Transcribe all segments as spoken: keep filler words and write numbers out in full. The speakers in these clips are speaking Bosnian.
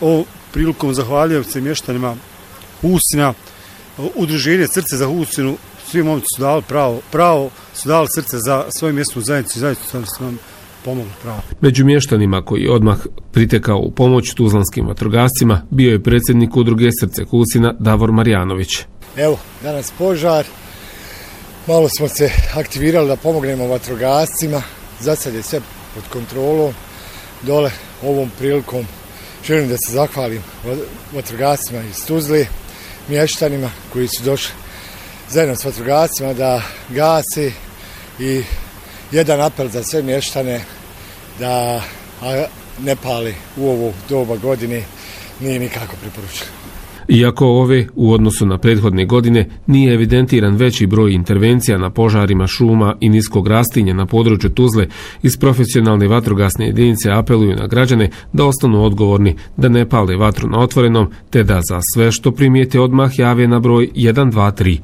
ovom prilikom zahvaljujem se mještanima Husina, udruženje Srce za Husinu, svi momci su dali pravo, pravo su dali srce za svoju mjesnu zajednicu i zajednicu sam se vam pomogli pravo. Među mještanima koji odmah pritekao u pomoć tuzlanskim vatrogascima bio je predsjednik udruge Srce Husina Davor Marjanović. Evo, danas požar, malo smo se aktivirali da pomognemo vatrogascima, za sad je sve pod kontrolom, dole ovom prilikom želim da se zahvalim vatrogascima iz Tuzle, mještanima koji su došli zajedno s vatrogascima da gasi i jedan apel za sve mještane da ne pali u ovo doba godine nije nikako preporučeno. Iako ove, u odnosu na prethodne godine, nije evidentiran veći broj intervencija na požarima šuma i niskog rastinja na području Tuzle, iz profesionalne vatrogasne jedinice apeluju na građane da ostanu odgovorni, da ne pale vatru na otvorenom, te da za sve što primijete odmah jave na broj jedan dva tri.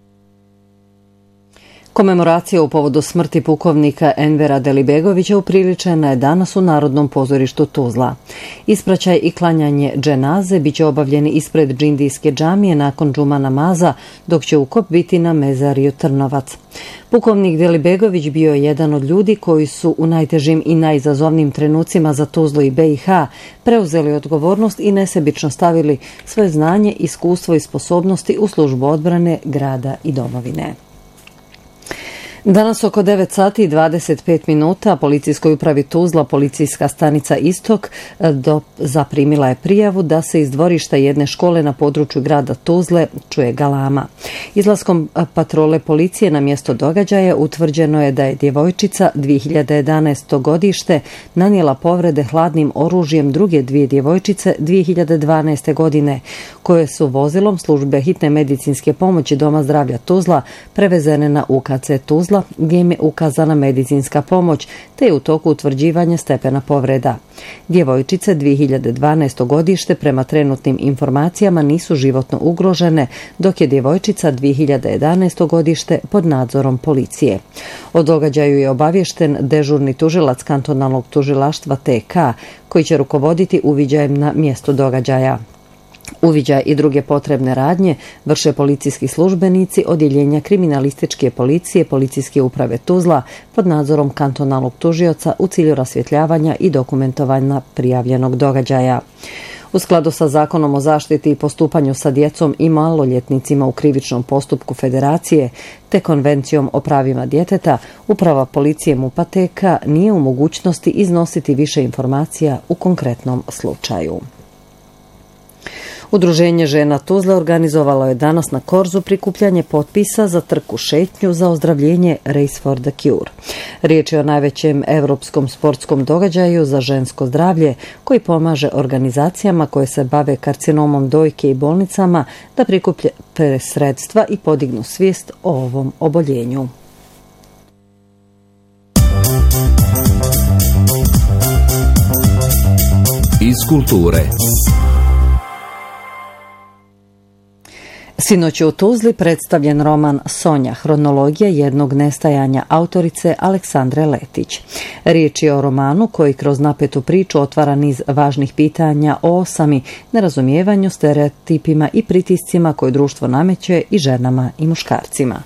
Komemoracija u povodu smrti pukovnika Envera Delibegovića upriličena je danas u Narodnom pozorištu Tuzla. Ispraćaj i klanjanje dženaze biće obavljeni ispred džindijske džamije nakon džuma namaza, dok će ukop biti na mezariju Trnovac. Pukovnik Delibegović bio je jedan od ljudi koji su u najtežim i najizazovnijim trenucima za Tuzlu i B i H preuzeli odgovornost i nesebično stavili svoje znanje, iskustvo i sposobnosti u službu odbrane grada i domovine. Danas oko devet sati i dvadeset pet minuta policijskoj upravi Tuzla policijska stanica Istok do, zaprimila je prijavu da se iz dvorišta jedne škole na području grada Tuzle čuje galama. Izlaskom patrole policije na mjesto događaja utvrđeno je da je djevojčica dvije hiljade jedanaeste. godište nanijela povrede hladnim oružjem druge dvije djevojčice dvije hiljade dvanaeste. godine, koje su vozilom službe hitne medicinske pomoći Doma zdravlja Tuzla prevezene na U K C Tuzla, gdje im je ukazana medicinska pomoć, te je u toku utvrđivanja stepena povreda. Djevojčice dvije hiljade dvanaeste. godište prema trenutnim informacijama nisu životno ugrožene, dok je djevojčica dvije hiljade jedanaeste. godište pod nadzorom policije. O događaju je obaviješten dežurni tužilac kantonalnog tužilaštva T K, koji će rukovoditi uviđajem na mjesto događaja. Uviđaj i druge potrebne radnje vrše policijski službenici odjeljenja kriminalističke policije policijske uprave Tuzla pod nadzorom kantonalnog tužioca u cilju rasvjetljavanja i dokumentovanja prijavljenog događaja. U skladu sa Zakonom o zaštiti i postupanju sa djecom i maloljetnicima u krivičnom postupku Federacije te Konvencijom o pravima djeteta, uprava policije MUP-a T K nije u mogućnosti iznositi više informacija u konkretnom slučaju. Udruženje žena Tuzle organizovalo je danas na Korzu prikupljanje potpisa za trku šetnju za ozdravljenje Race for the Cure. Riječ je o najvećem europskom sportskom događaju za žensko zdravlje koji pomaže organizacijama koje se bave karcinomom dojke i bolnicama da prikuplje sredstva i podignu svijest o ovom oboljenju. Iz kulture. Sinoć je u Tuzli predstavljen roman Sonja, hronologija jednog nestajanja autorice Aleksandre Letić. Riječ je o romanu koji kroz napetu priču otvara niz važnih pitanja o osami, nerazumijevanju, stereotipima i pritiscima koje društvo nameće i ženama i muškarcima.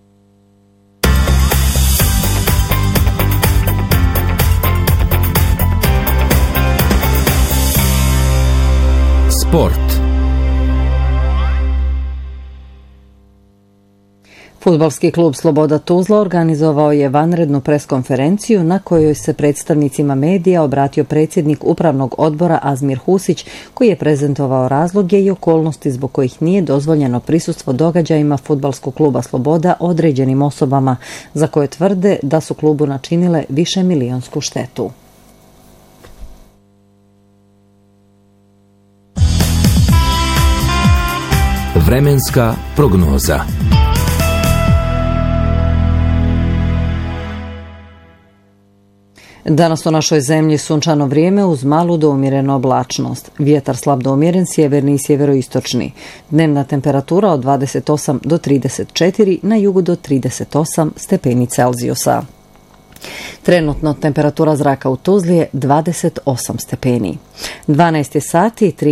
Sport. Fudbalski klub Sloboda Tuzla organizovao je vanrednu preskonferenciju na kojoj se predstavnicima medija obratio predsjednik upravnog odbora Azmir Husić, koji je prezentovao razloge i okolnosti zbog kojih nije dozvoljeno prisustvo događajima Fudbalskog kluba Sloboda određenim osobama, za koje tvrde da su klubu načinile više milionsku štetu. Vremenska prognoza. Danas u našoj zemlji sunčano vrijeme uz malu do umjerenu oblačnost. Vjetar slab do umjeren, sjeverni i sjeveroistočni. Dnevna temperatura od dvadeset osam do trideset četiri, na jugu do trideset osam stepeni Celzijusa. Trenutno temperatura zraka u Tuzli je dvadeset osam stepeni. dvanaest sati i tri